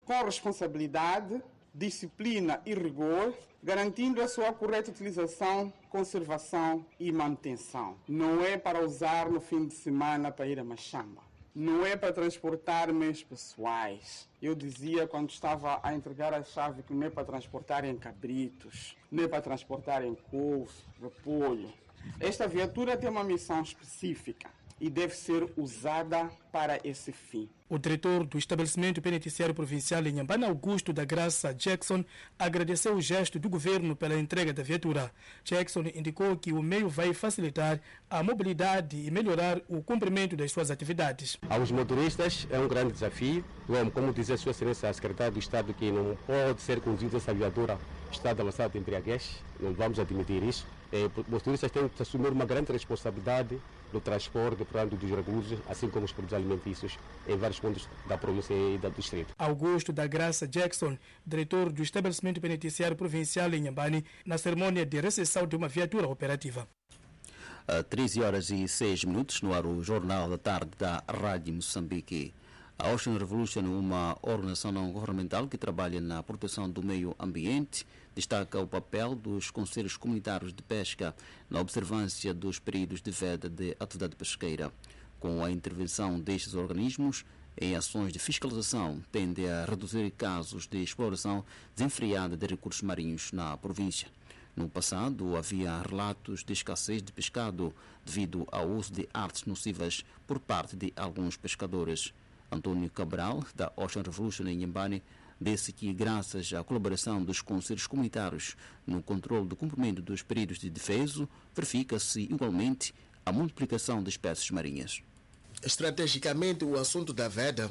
com responsabilidade, disciplina e rigor, garantindo a sua correta utilização, conservação e manutenção. Não é para usar no fim de semana para ir a Machamba. Não é para transportar meios pessoais. Eu dizia quando estava a entregar a chave que não é para transportar em cabritos, não é para transportar em couve, repolho. Esta viatura tem uma missão específica e deve ser usada para esse fim. O diretor do estabelecimento penitenciário provincial em Inhambane, Augusto da Graça Jackson, agradeceu o gesto do governo pela entrega da viatura. Jackson indicou que o meio vai facilitar a mobilidade e melhorar o cumprimento das suas atividades. Aos motoristas é um grande desafio, como dizia a sua excelência, a secretária do Estado, que não pode ser conduzida essa viatura estado avançado de embriaguez, não vamos admitir isso. Os motoristas têm que assumir uma grande responsabilidade no transporte dos recursos, assim como os produtos alimentícios, em vários pontos da província e do distrito. Augusto da Graça Jackson, diretor do estabelecimento penitenciário provincial em Inhambane, na cerimônia de recepção de uma viatura operativa. 13h06, no ar o Jornal da Tarde da Rádio Moçambique. A Ocean Revolution, uma organização não governamental que trabalha na proteção do meio ambiente, destaca o papel dos conselhos comunitários de pesca na observância dos períodos de veda de atividade pesqueira. Com a intervenção destes organismos em ações de fiscalização, tende a reduzir casos de exploração desenfreada de recursos marinhos na província. No passado, havia relatos de escassez de pescado devido ao uso de artes nocivas por parte de alguns pescadores. Antônio Cabral, da Ocean Revolution em Inhambane, disse que, graças à colaboração dos conselhos comunitários no controle do cumprimento dos períodos de defeso, verifica-se igualmente a multiplicação de espécies marinhas. Estrategicamente, o assunto da veda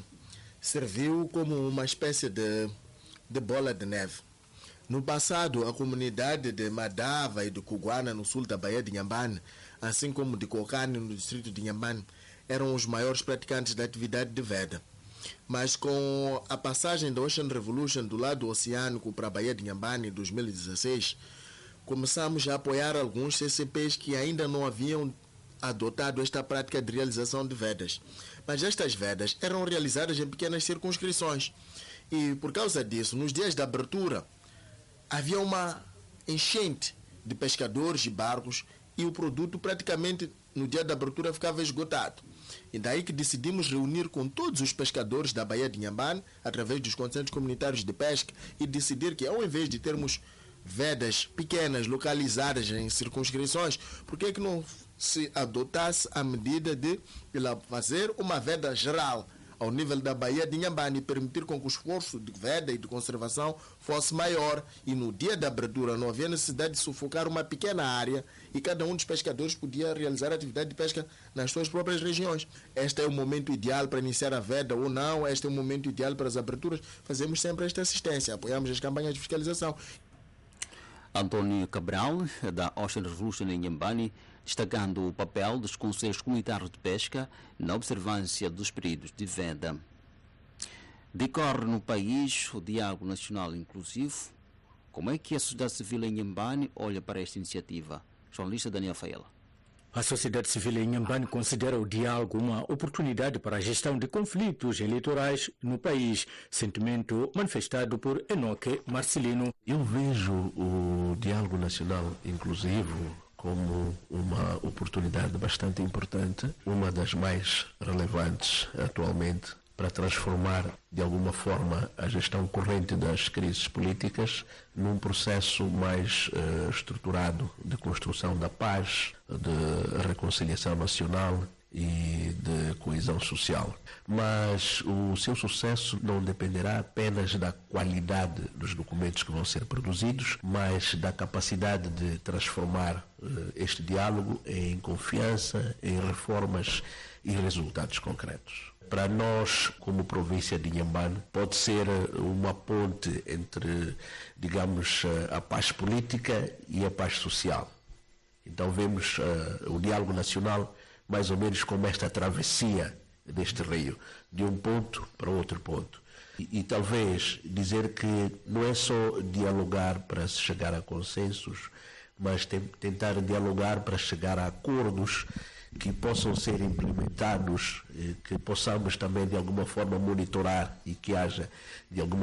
serviu como uma espécie de bola de neve. No passado, a comunidade de Madava e de Cuguana, no sul da Baía de Inhambane, assim como de Cocane, no distrito de Inhambane, eram os maiores praticantes da atividade de veda. Mas com a passagem da Ocean Revolution do lado oceânico para a Baía de Inhambane em 2016, começamos a apoiar alguns CCPs que ainda não haviam adotado esta prática de realização de vedas. Mas estas vedas eram realizadas em pequenas circunscrições. E por causa disso, nos dias da abertura, havia uma enchente de pescadores e barcos e o produto praticamente no dia da abertura ficava esgotado. E daí que decidimos reunir com todos os pescadores da Baía de Inhambane, através dos conselhos comunitários de pesca, e decidir que ao invés de termos vedas pequenas, localizadas em circunscrições, por que não se adotasse a medida de fazer uma veda geral ao nível da Baía de Inhambane e permitir com que o esforço de veda e de conservação fosse maior, e no dia da abertura não havia necessidade de sufocar uma pequena área e cada um dos pescadores podia realizar a atividade de pesca nas suas próprias regiões. Este é o momento ideal para iniciar a veda ou não, este é o momento ideal para as aberturas. Fazemos sempre esta assistência, apoiamos as campanhas de fiscalização. Antônio Cabral, da Ocean Revolution em Inhambane, destacando o papel dos conselhos comunitários de pesca na observância dos períodos de veda. Decorre no país o Diálogo Nacional Inclusivo. Como é que a sociedade civil em Inhambane olha para esta iniciativa? Jornalista Daniel Faela. A sociedade civil em Inhambane considera o diálogo uma oportunidade para a gestão de conflitos eleitorais no país, sentimento manifestado por Enoque Marcelino. Eu vejo o diálogo nacional inclusivo como uma oportunidade bastante importante, uma das mais relevantes atualmente, para transformar de alguma forma a gestão corrente das crises políticas num processo mais estruturado de construção da paz, de reconciliação nacional e de coesão social. Mas o seu sucesso não dependerá apenas da qualidade dos documentos que vão ser produzidos, mas da capacidade de transformar este diálogo em confiança, em reformas e resultados concretos. Para nós, como província de Inhambane, pode ser uma ponte entre, digamos, a paz política e a paz social. Então vemos o diálogo nacional mais ou menos como esta travessia deste rio, de um ponto para outro ponto. E talvez dizer que não é só dialogar para se chegar a consensos, mas tentar dialogar para chegar a acordos que possam ser implementados, que possamos também de alguma forma monitorar e que haja de alguma